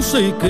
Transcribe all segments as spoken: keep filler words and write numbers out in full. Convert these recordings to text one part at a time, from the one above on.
sei que...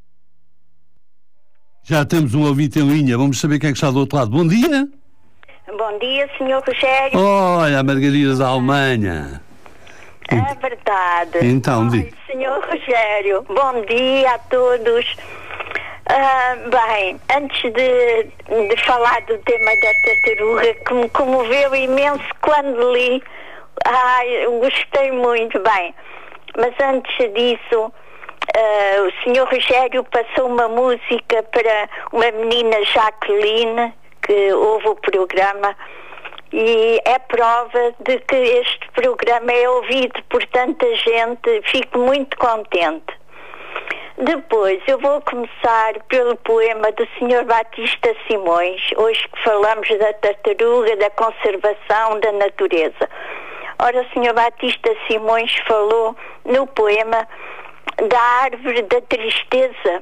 Já temos um ouvinte em linha, vamos saber quem é que está do outro lado. Bom dia. Bom dia, senhor Rogério. Olha, a Margarida da Alemanha. É verdade. Então, Ai, diga. senhor Rogério, bom dia a todos. Ah, bem, antes de, de falar do tema da tartaruga, que me comoveu imenso quando li, ai, gostei muito, bem, mas antes disso, ah, o senhor Rogério passou uma música para uma menina Jaqueline, que ouve o programa, e é prova de que este programa é ouvido por tanta gente. Fico muito contente. Depois eu vou começar pelo poema do senhor Batista Simões, hoje que falamos da tartaruga, da conservação da natureza. Ora, o senhor Batista Simões falou no poema da árvore da tristeza.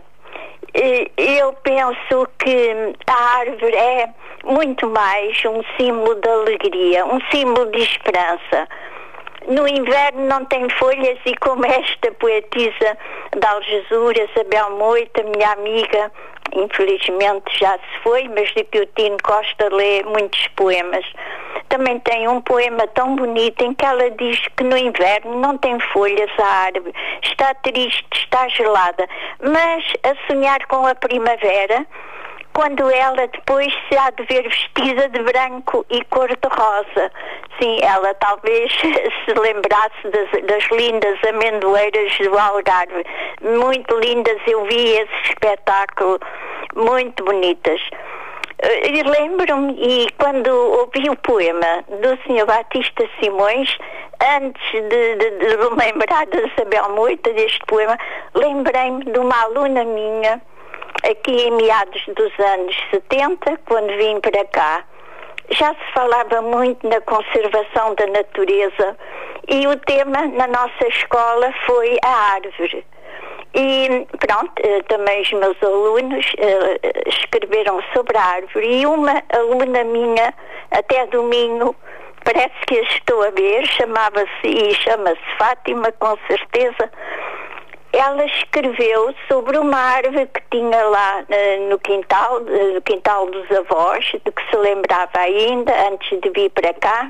Eu penso que a árvore é muito mais um símbolo de alegria, um símbolo de esperança. No inverno não tem folhas e, como esta poetisa da Algesura, Isabel Moita, minha amiga, infelizmente já se foi, mas de que o Tino Costa lê muitos poemas, também tem um poema tão bonito em que ela diz que no inverno não tem folhas a árvore, está triste, está gelada, mas a sonhar com a primavera, quando ela depois se há de ver vestida de branco e cor-de-rosa. Sim, ela talvez se lembrasse das, das lindas amendoeiras do Algarve. Muito lindas, eu vi esse espetáculo, muito bonitas. E lembro-me, e quando ouvi o poema do senhor Batista Simões, antes de, de, de lembrar da Isabel Moita deste poema, lembrei-me de uma aluna minha, aqui em meados dos anos setenta, quando vim para cá. Já se falava muito na conservação da natureza e o tema na nossa escola foi a árvore. E pronto, também os meus alunos uh, escreveram sobre a árvore, e uma aluna minha, até domingo, parece que a estou a ver, chamava-se e chama-se Fátima, com certeza. Ela escreveu sobre uma árvore que tinha lá uh, no quintal, uh, no quintal dos avós, de que se lembrava ainda antes de vir para cá.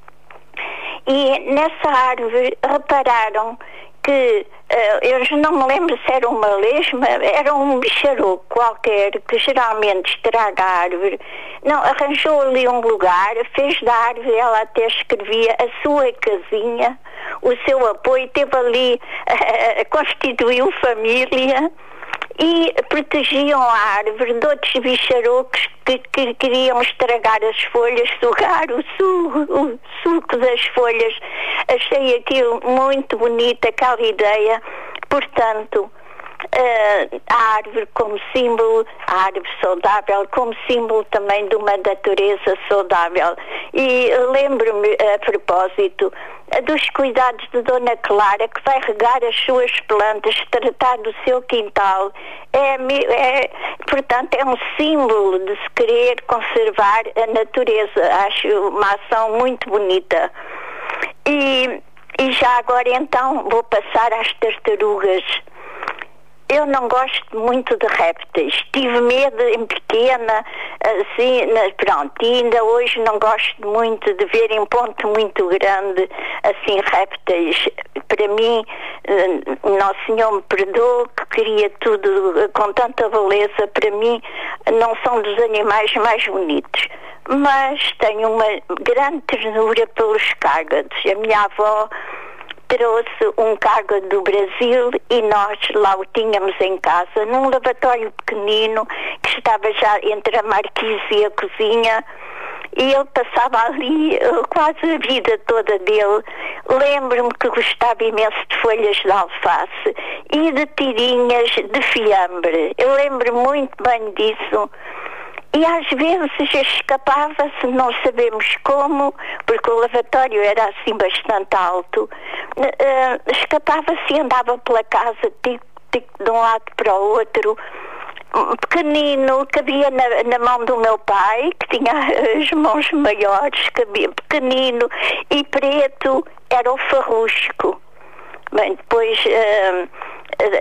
E nessa árvore repararam que, uh, eu não me lembro se era uma lesma, era um bicharoco qualquer que geralmente estraga a árvore. Não, arranjou ali um lugar, fez da árvore, ela até escrevia a sua casinha, o seu apoio, teve ali, uh, constituiu família e protegiam a árvore de outros bicharocos que, que queriam estragar as folhas, sugar o suco, o suco das folhas. Achei aquilo muito bonito, aquela ideia. Portanto, Uh, a árvore como símbolo, a árvore saudável como símbolo também de uma natureza saudável. E lembro-me, a propósito, dos cuidados de Dona Clara, que vai regar as suas plantas, tratar do seu quintal. É, é, portanto, é um símbolo de se querer conservar a natureza. Acho uma ação muito bonita. E, e já agora então vou passar às tartarugas. Eu não gosto muito de répteis. Tive medo em pequena, assim, pronto. E ainda hoje não gosto muito de ver em ponto muito grande, assim, répteis. Para mim, Nosso Senhor me perdoe, que queria tudo com tanta beleza. Para mim, não são dos animais mais bonitos. Mas tenho uma grande ternura pelos cágados. A minha avó trouxe um cágado do Brasil e nós lá o tínhamos em casa, num lavatório pequenino que estava já entre a marquise e a cozinha, e ele passava ali quase a vida toda dele. Lembro-me que gostava imenso de folhas de alface e de tirinhas de fiambre. Eu lembro muito bem disso. E às vezes escapava-se, não sabemos como, porque o lavatório era assim bastante alto, uh, escapava-se e andava pela casa, tico, tico, de um lado para o outro, pequenino, cabia na, na mão do meu pai, que tinha as mãos maiores, cabia pequenino, e preto era o farrusco. Bem, depois uh, uh,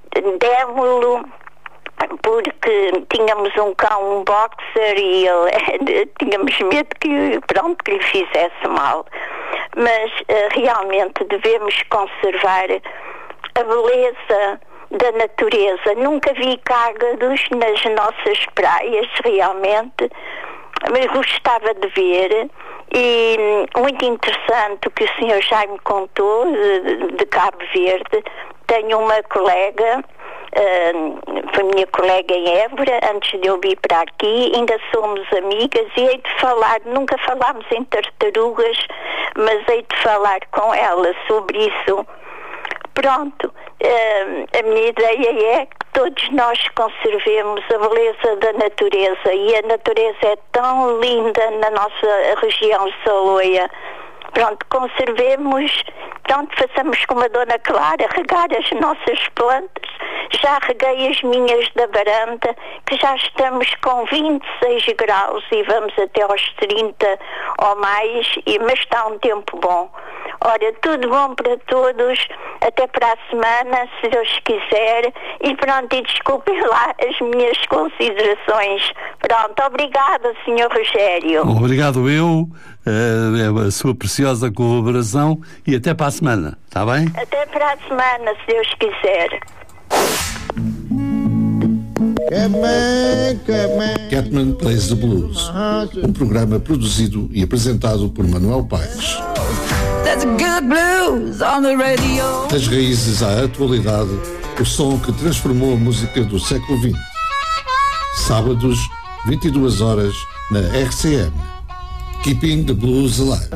demos-lo porque tínhamos um cão, um boxer, e ele, tínhamos medo que, pronto, que lhe fizesse mal. Mas uh, realmente devemos conservar a beleza da natureza. Nunca vi cágados nas nossas praias, realmente, mas gostava de ver. E muito interessante o que o senhor já me contou de, de Cabo Verde. Tenho uma colega, uh, foi minha colega em Évora, antes de eu vir para aqui, ainda somos amigas, e hei de falar, nunca falámos em tartarugas, mas hei de falar com ela sobre isso. Pronto, uh, a minha ideia é que todos nós conservemos a beleza da natureza, e a natureza é tão linda na nossa região saloia. Pronto, conservemos, pronto, façamos como a Dona Clara, regar as nossas plantas. Já reguei as minhas da varanda, que já estamos com vinte e seis graus e vamos até aos trinta ou mais, e, mas está um tempo bom. Ora, tudo bom para todos, até para a semana, se Deus quiser, e pronto, e desculpem lá as minhas considerações. Pronto, obrigada, senhor Rogério. Obrigado eu, a, a sua preciosa colaboração, e até para a semana, está bem? Até para a semana, se Deus quiser. Catman Plays the Blues, um programa produzido e apresentado por Manuel Paes. Das raízes à atualidade, o som que transformou a música do século vinte. Sábados, vinte e duas horas, na R C M. Keeping the Blues Alive.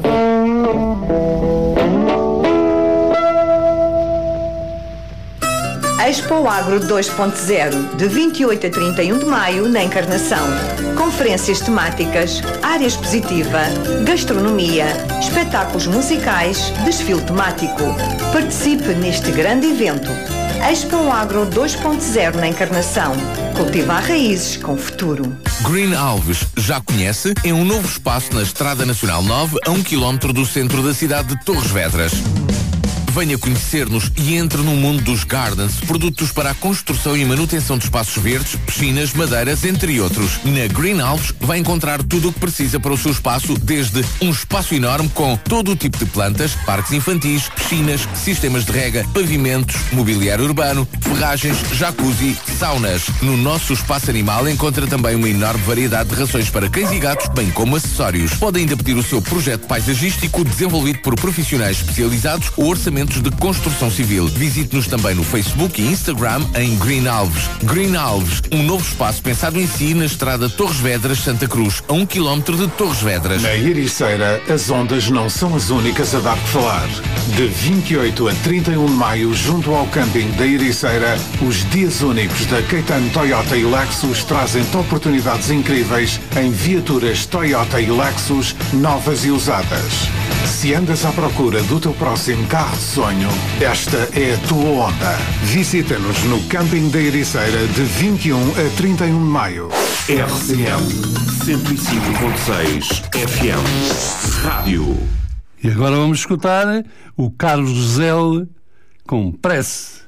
Expo Agro dois ponto zero, de vinte e oito a trinta e um de maio, na Encarnação. Conferências temáticas, área expositiva, gastronomia, espetáculos musicais, desfile temático. Participe neste grande evento. Expo Agro dois ponto zero, na Encarnação. Cultivar raízes com futuro. Green Alves, já conhece? É um novo espaço na Estrada Nacional nove, a um quilómetro do centro da cidade de Torres Vedras. Venha conhecer-nos e entre no mundo dos gardens, produtos para a construção e manutenção de espaços verdes, piscinas, madeiras, entre outros. Na Green Alves vai encontrar tudo o que precisa para o seu espaço, desde um espaço enorme com todo o tipo de plantas, parques infantis, piscinas, sistemas de rega, pavimentos, mobiliário urbano, ferragens, jacuzzi, saunas. No nosso espaço animal encontra também uma enorme variedade de rações para cães e gatos, bem como acessórios. Pode ainda pedir o seu projeto paisagístico desenvolvido por profissionais especializados ou orçamento de construção civil. Visite-nos também no Facebook e Instagram em Green Alves. Green Alves, um novo espaço pensado em si na estrada Torres Vedras, Santa Cruz, a um quilómetro de Torres Vedras. Na Ericeira, as ondas não são as únicas a dar que falar. De vinte e oito a trinta e um de maio, junto ao camping da Ericeira, os dias únicos da Caetano Toyota e Lexus trazem-te oportunidades incríveis em viaturas Toyota e Lexus novas e usadas. Se andas à procura do teu próximo carro de sonho, esta é a tua onda. Visita-nos no camping da Ericeira de vinte e um a trinta e um de maio. R C M cento e cinco ponto seis F M Rádio. E agora vamos escutar o Carlos José com Prece.